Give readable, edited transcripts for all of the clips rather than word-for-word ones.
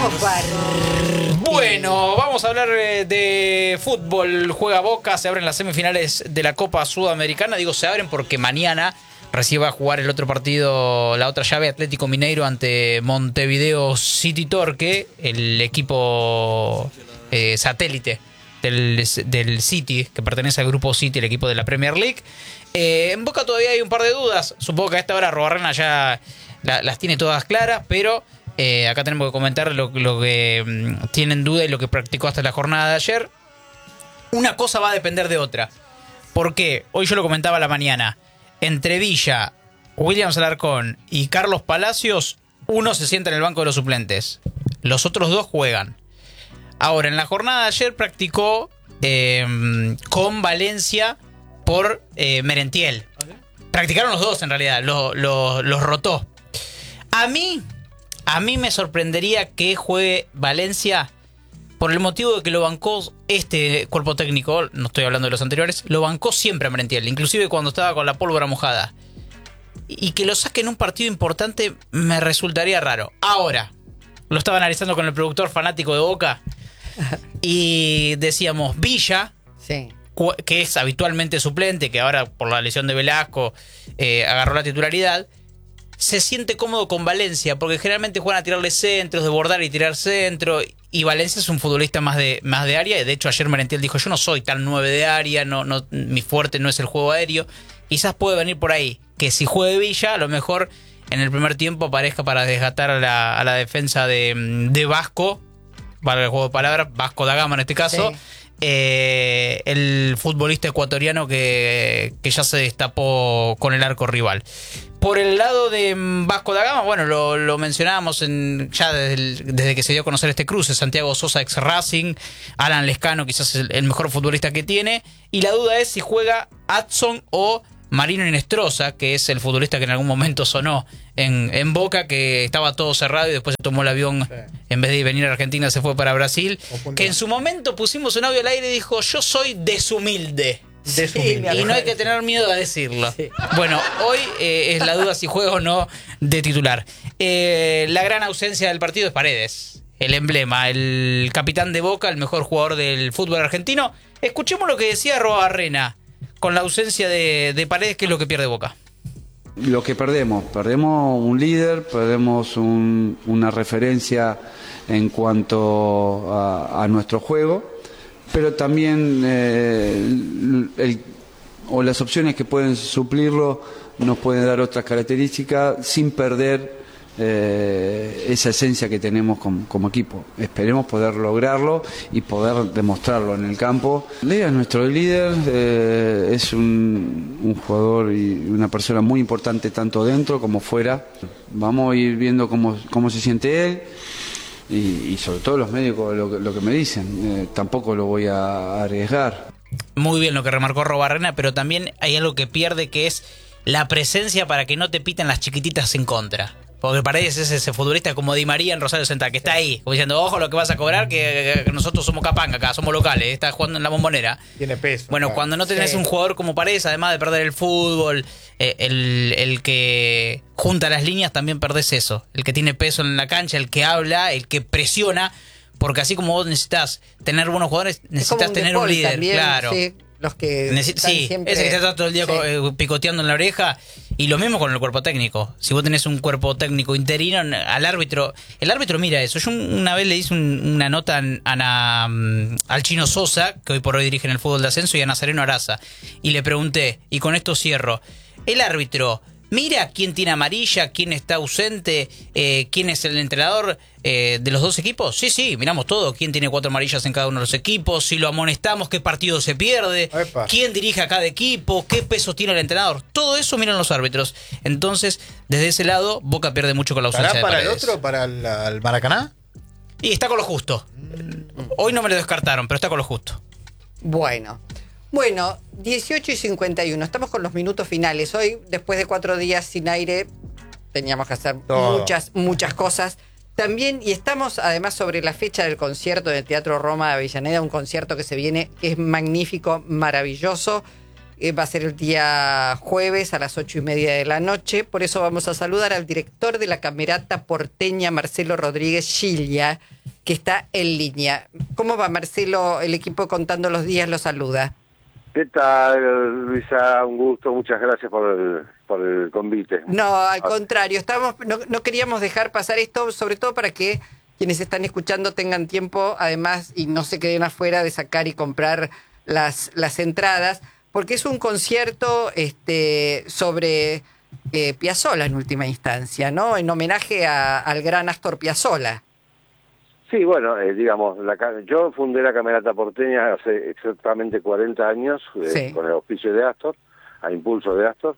Bueno, vamos a hablar de fútbol. Juega Boca, se abren las semifinales de la Copa Sudamericana. Digo se abren porque mañana recién va a jugar el otro partido, la otra llave, Atlético Mineiro ante Montevideo City Torque, el equipo satélite del City, que pertenece al grupo City, el equipo de la Premier League. En Boca todavía hay un par de dudas. Supongo que a esta hora Robarrena ya las tiene todas claras, pero acá tenemos que comentar lo que tienen duda y lo que practicó hasta la jornada de ayer. Una cosa va a depender de otra. ¿Por qué? Hoy yo lo comentaba a la mañana. Entre Villa, Williams Alarcón y Carlos Palacios, uno se sienta en el banco de los suplentes. Los otros dos juegan. Ahora, en la jornada de ayer practicó con Valencia por Merentiel. Practicaron los dos en realidad, los rotó. A mí me sorprendería que juegue Valencia por el motivo de que lo bancó este cuerpo técnico, no estoy hablando de los anteriores, lo bancó siempre a Merentiel, inclusive cuando estaba con la pólvora mojada. Y que lo saque en un partido importante me resultaría raro. Ahora, lo estaba analizando con el productor fanático de Boca y decíamos, Villa, sí, que es habitualmente suplente, que ahora por la lesión de Velasco agarró la titularidad, se siente cómodo con Valencia, porque generalmente juegan a tirarle centros, de bordar y tirar centro, y Valencia es un futbolista más de área, y de hecho ayer Merentiel dijo, yo no soy tan 9 de área, no, mi fuerte no es el juego aéreo, quizás puede venir por ahí, que si juegue Villa, a lo mejor en el primer tiempo aparezca para desgatar a la defensa de Vasco, para el juego de palabras, Vasco da Gama en este caso, sí. El futbolista ecuatoriano que ya se destapó con el arco rival. Por el lado de Vasco da Gama, bueno, lo mencionábamos ya desde que se dio a conocer este cruce. Santiago Sosa, ex Racing, Alan Lescano, quizás el mejor futbolista que tiene. Y la duda es si juega Adson o Marino Inestrosa, que es el futbolista que en algún momento sonó en Boca, que estaba todo cerrado y después se tomó el avión, en vez de venir a Argentina se fue para Brasil. Que en su momento pusimos un audio al aire y dijo, yo soy deshumilde. Sí, y no hay que tener miedo a decirlo. Sí. Bueno, hoy es la duda si juega o no de titular. La gran ausencia del partido es Paredes, el emblema, el capitán de Boca, el mejor jugador del fútbol argentino. Escuchemos lo que decía Robarrena con la ausencia de Paredes, que es lo que pierde Boca. Lo que perdemos un líder, perdemos una referencia en cuanto a nuestro juego. Pero también las opciones que pueden suplirlo nos pueden dar otras características sin perder esa esencia que tenemos como equipo. Esperemos poder lograrlo y poder demostrarlo en el campo. Lea es nuestro líder, es un jugador y una persona muy importante tanto dentro como fuera. Vamos a ir viendo cómo se siente él. Y sobre todo los médicos lo que me dicen, tampoco lo voy a arriesgar. Muy bien lo que remarcó Robarrena, pero también hay algo que pierde, que es la presencia para que no te piten las chiquititas en contra. Porque Paredes es ese futbolista como Di María en Rosario Central, que está ahí, como diciendo, ojo lo que vas a cobrar, que nosotros somos capanga acá, somos locales, estás jugando en la Bombonera. Tiene peso. Bueno, claro. Cuando no tenés un jugador como Paredes, además de perder el fútbol, el que junta las líneas, también perdés eso. El que tiene peso en la cancha, el que habla, el que presiona, porque así como vos necesitas tener buenos jugadores, necesitas tener un líder, también, claro. Sí. Los que sí, siempre... ese que está todo el día picoteando en la oreja. Y lo mismo con el cuerpo técnico. Si vos tenés un cuerpo técnico interino, al árbitro, el árbitro mira eso. Yo una vez le hice una nota al Chino Sosa, que hoy por hoy dirige en el fútbol de ascenso, y a Nazareno Araza, y le pregunté, y con esto cierro, el árbitro mira quién tiene amarilla, quién está ausente, quién es el entrenador de los dos equipos. Sí, miramos todo. Quién tiene 4 amarillas en cada uno de los equipos, si lo amonestamos, qué partido se pierde, quién dirige a cada equipo, qué peso tiene el entrenador. Todo eso miran los árbitros. Entonces, desde ese lado, Boca pierde mucho con la ausencia de Paredes. ¿Para el otro, para el Maracaná? Y está con lo justo. Hoy no me lo descartaron, pero está con lo justo. Bueno, 18:51, estamos con los minutos finales. Hoy, después de 4 días sin aire, teníamos que hacer muchas cosas. También, y estamos además sobre la fecha del concierto del Teatro Roma de Avellaneda, un concierto que se viene, que es magnífico, maravilloso. Va a ser el día jueves a las 8:30 de la noche. Por eso vamos a saludar al director de la Camerata Porteña, Marcelo Rodríguez Gilia, que está en línea. ¿Cómo va, Marcelo? El equipo Contando los Días lo saluda. ¿Qué tal, Luisa? Un gusto, muchas gracias por el convite. No, al contrario, no queríamos dejar pasar esto, sobre todo para que quienes están escuchando tengan tiempo, además, y no se queden afuera de sacar y comprar las entradas, porque es un concierto sobre Piazzolla en última instancia, ¿no? En homenaje al gran Astor Piazzolla. Sí, bueno, digamos, yo fundé la Camerata Porteña hace exactamente 40 años, Sí. con el auspicio de Astor, a impulso de Astor,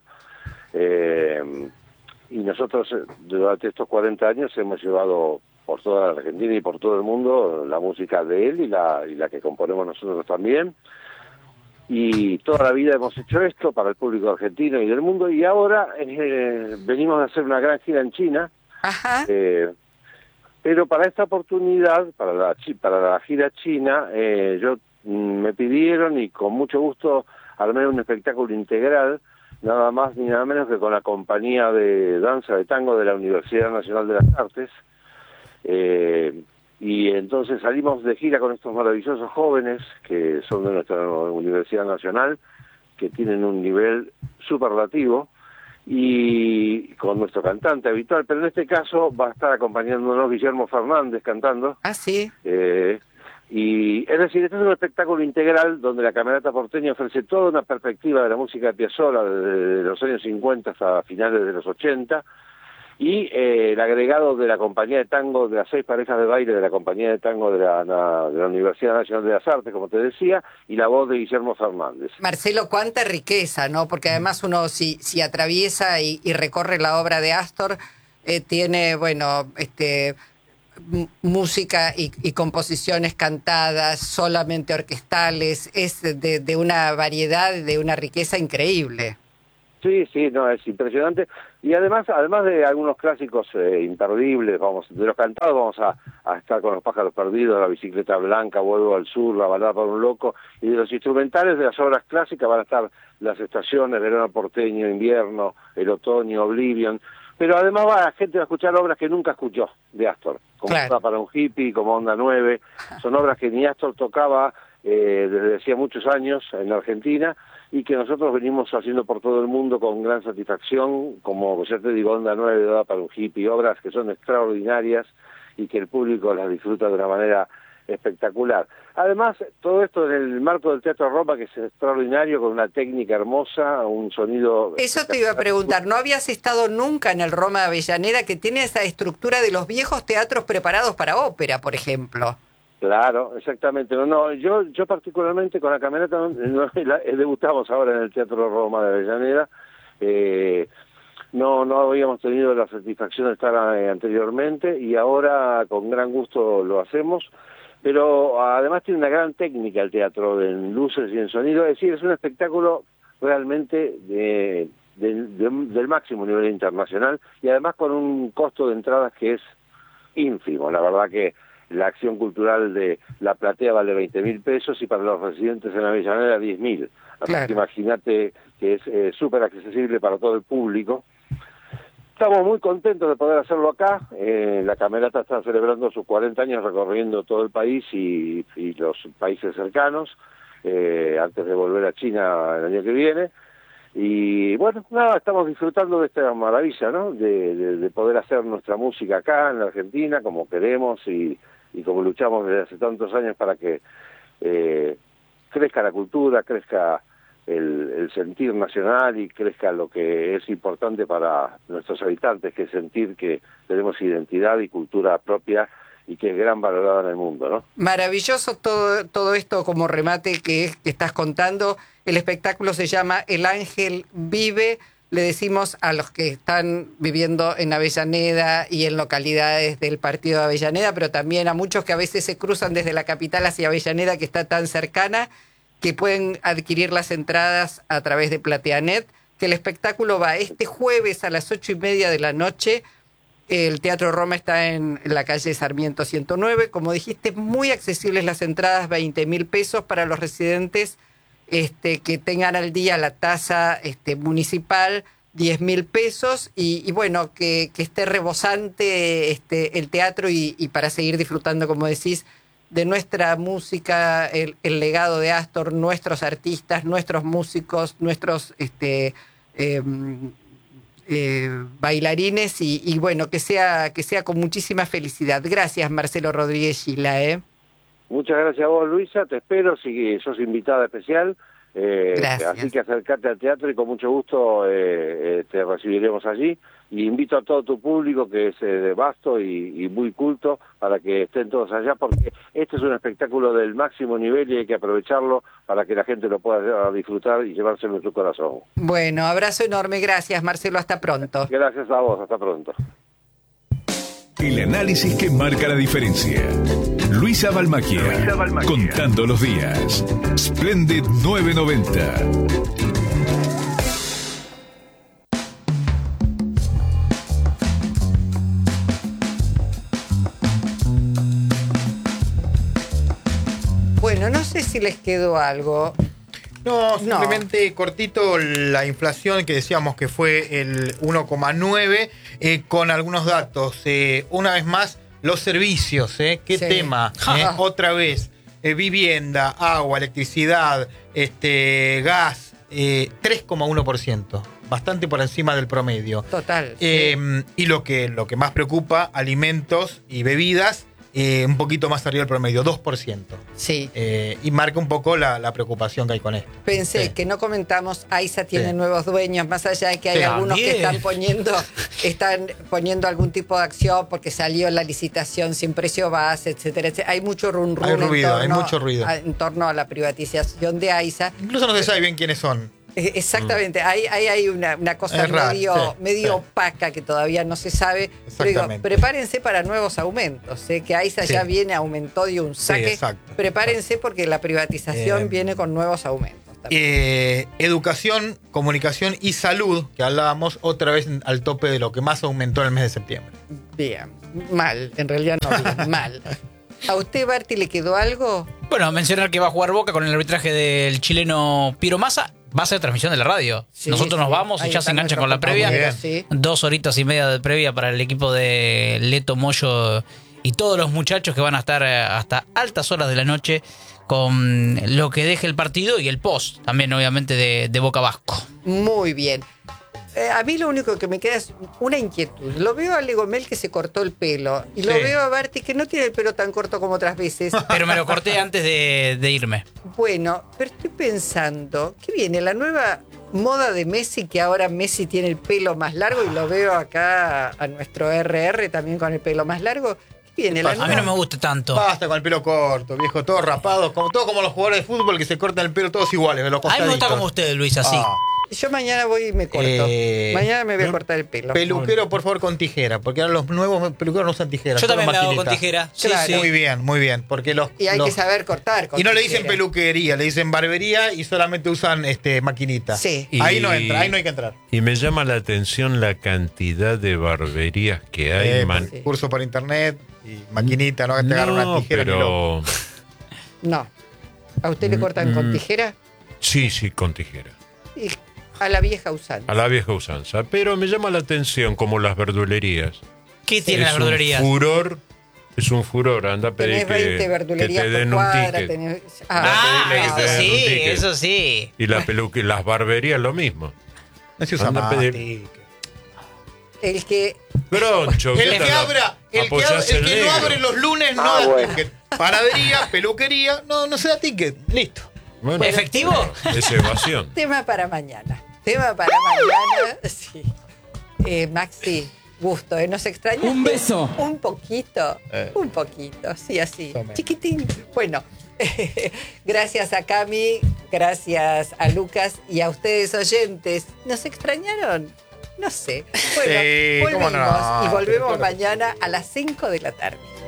y nosotros durante estos 40 años hemos llevado por toda la Argentina y por todo el mundo la música de él y la que componemos nosotros también, y toda la vida hemos hecho esto para el público argentino y del mundo, y ahora venimos a hacer una gran gira en China. Ajá. Pero para esta oportunidad, para la gira china, me pidieron, y con mucho gusto armé un espectáculo integral, nada más ni nada menos que con la compañía de danza de tango de la Universidad Nacional de las Artes. Y entonces salimos de gira con estos maravillosos jóvenes que son de nuestra Universidad Nacional, que tienen un nivel superlativo, y con nuestro cantante habitual, pero en este caso va a estar acompañándonos Guillermo Fernández cantando. Ah, sí. Y es decir, este es un espectáculo integral donde la Camerata Porteña ofrece toda una perspectiva de la música de Piazzolla desde los años 50 hasta finales de los 80, y el agregado de la compañía de tango, de las 6 parejas de baile de la compañía de tango de la Universidad Nacional de las Artes, como te decía, y la voz de Guillermo Fernández. Marcelo, cuánta riqueza, ¿no? Porque además uno si atraviesa y recorre la obra de Astor, tiene, bueno, música y composiciones cantadas, solamente orquestales, es de una variedad, de una riqueza increíble. Sí, no, es impresionante. Y además de algunos clásicos imperdibles, de los cantados vamos a estar con Los pájaros perdidos, La bicicleta blanca, Vuelvo al sur, La balada para un loco, y de los instrumentales de las obras clásicas van a estar Las estaciones, Verano porteño, Invierno, El otoño, Oblivion, pero además la gente va a escuchar obras que nunca escuchó de Astor, como Claro. Onda para un hippie, como Onda 9, son obras que ni Astor tocaba desde hacía muchos años en la Argentina, y que nosotros venimos haciendo por todo el mundo con gran satisfacción, como ya te digo, Onda 9, Dada para un hippie, obras que son extraordinarias y que el público las disfruta de una manera espectacular. Además, todo esto en el marco del Teatro Roma, que es extraordinario, con una técnica hermosa, un sonido... Eso te iba a preguntar, ¿no habías estado nunca en el Roma de Avellaneda, que tiene esa estructura de los viejos teatros preparados para ópera, por ejemplo? Claro, exactamente. No, yo particularmente con la Camerata debutamos ahora en el Teatro Roma de Avellaneda. No habíamos tenido la satisfacción de estar anteriormente, y ahora con gran gusto lo hacemos. Pero además tiene una gran técnica el teatro en luces y en sonido. Es decir, es un espectáculo realmente del máximo nivel internacional, y además con un costo de entradas que es ínfimo. La verdad que la acción cultural de La Platea vale 20.000 pesos, y para los residentes en Avellaneda 10.000. Así Claro. que imagínate que es súper accesible para todo el público. Estamos muy contentos de poder hacerlo acá. La Camerata está celebrando sus 40 años recorriendo todo el país y los países cercanos, antes de volver a China el año que viene. Y bueno, nada, estamos disfrutando de esta maravilla, ¿no? De poder hacer nuestra música acá en la Argentina, como queremos y como luchamos desde hace tantos años para que crezca la cultura, crezca el sentir nacional y crezca lo que es importante para nuestros habitantes, que es sentir que tenemos identidad y cultura propia y que es gran valorada en el mundo, ¿no? Maravilloso todo esto como remate que estás contando. El espectáculo se llama El Ángel Vive. Le decimos a los que están viviendo en Avellaneda y en localidades del partido de Avellaneda, pero también a muchos que a veces se cruzan desde la capital hacia Avellaneda, que está tan cercana, que pueden adquirir las entradas a través de Plateanet, que el espectáculo va este jueves a las 8:30 de la noche. El Teatro Roma está en la calle Sarmiento 109. Como dijiste, muy accesibles las entradas, 20.000 pesos para los residentes que tengan al día la tasa municipal, 10.000 pesos, y bueno, que esté rebosante el teatro y para seguir disfrutando, como decís, de nuestra música, el legado de Astor, nuestros artistas, nuestros músicos, nuestros bailarines, y bueno, que sea con muchísima felicidad. Gracias, Marcelo Rodríguez Gila. Muchas gracias a vos, Luisa, te espero, si sos invitada especial. Gracias. Así que acercate al teatro y con mucho gusto te recibiremos allí. Y invito a todo tu público, que es vasto y muy culto, para que estén todos allá, porque este es un espectáculo del máximo nivel y hay que aprovecharlo para que la gente lo pueda disfrutar y llevárselo en su corazón. Bueno, abrazo enorme, gracias, Marcelo, hasta pronto. Gracias a vos, hasta pronto. El análisis que marca la diferencia. Luisa Balmacchia, contando los días. Splendid 990. Bueno, no sé si les quedó algo. No, simplemente cortito, la inflación que decíamos que fue el 1,9, con algunos datos. Una vez más, los servicios, ¿qué Sí. tema? Otra vez, vivienda, agua, electricidad, gas, 3,1%, bastante por encima del promedio. Total. Y lo que más preocupa, alimentos y bebidas, un poquito más arriba del promedio, 2%. Sí. Y marca un poco la preocupación que hay con esto. Pensé Sí. que no comentamos, AISA tiene Sí. nuevos dueños, más allá de que hay Sí. algunos que También. están poniendo algún tipo de acción porque salió la licitación sin precio base, etcétera, etcétera. Hay mucho Hay ruido, hay mucho ruido. en torno a la privatización de AISA. Incluso no se sabe bien quiénes son. Exactamente, hay una cosa Es raro, medio sí. opaca que todavía no se sabe. Pero digo, Exactamente. prepárense para nuevos aumentos, que AISA Sí. ya viene, aumentó de un saque. exacto. Prepárense porque la privatización viene con nuevos aumentos también. Educación, comunicación y salud, que hablábamos otra vez al tope de lo que más aumentó en el mes de septiembre. Bien, mal, en realidad no bien, mal. ¿A usted, Barty, le quedó algo? Bueno, mencionar que va a jugar Boca con el arbitraje del chileno Piero Massa. Va a ser transmisión de la radio. Sí, Nosotros sí. nos vamos y Ahí ya se está enganchan nuestro con la previa. compañero, Bien. sí. 2 horitas y media de previa para el equipo de Leto, Moyo y todos los muchachos que van a estar hasta altas horas de la noche con lo que deje el partido y el post, también obviamente de Boca Vasco. Muy bien. A mí lo único que me queda es una inquietud. Lo veo a Legomel que se cortó el pelo y lo Sí. veo a Barty que no tiene el pelo tan corto como otras veces. Pero me lo corté antes de irme. Bueno, pero estoy pensando, ¿qué viene? La nueva moda de Messi, que ahora Messi tiene el pelo más largo y lo veo acá a nuestro RR también con el pelo más largo. ¿Qué viene? La A mí no me gusta tanto. Basta con el pelo corto, viejo, todos rapados, todo como los jugadores de fútbol que se cortan el pelo todos iguales, de los A mí me gusta costaditos. como usted, Luis, así. Yo mañana voy y me corto. Mañana me voy a cortar el pelo. Peluquero, por favor, con tijera, porque ahora los nuevos peluqueros no usan tijeras. Yo solo también me hago con maquinita. tijera. Sí, Claro. sí. Muy bien, porque Y hay que saber cortar. con Y no le tijera. dicen peluquería, le dicen barbería y solamente usan maquinita. Sí. Ahí Y- no entra, ahí no hay que entrar. Y me llama la atención la cantidad de barberías que hay. sí. Curso por internet y maquinita, no que te agarra una No, tijera ni loco. pero No. ¿A usted le cortan con tijera? sí, con tijera. Y a la vieja usanza. A la vieja usanza. Pero me llama la atención como las verdulerías. ¿Qué tiene las Es verdulerías? Es un furor. Anda a pedir Tenés 20 que verdulerías te por den un cuadra. ticket. Tenés... Ah, Dile que eso te den un sí, ticket. eso sí. Y las barberías lo mismo. No se usa Anda a más. pedir- tique. El que... Groncho, ¿qué El que tal? abra, el Apoyás que no negro. abre los lunes no Ah, da bueno. ticket. Panadería, peluquería, no se da ticket. Listo. Bueno, ¿Efectivo? es evasión. Tema para mañana. Tema para mañana. Sí. Maxi, gusto, ¿nos extraña? Un beso. Un poquito, sí, así. Más o menos. Chiquitín. Bueno, gracias a Cami, gracias a Lucas y a ustedes oyentes. ¿Nos extrañaron? No sé. Bueno, Sí, ¿cómo volvimos no? y volvemos Pero claro que mañana a las 5 de la tarde.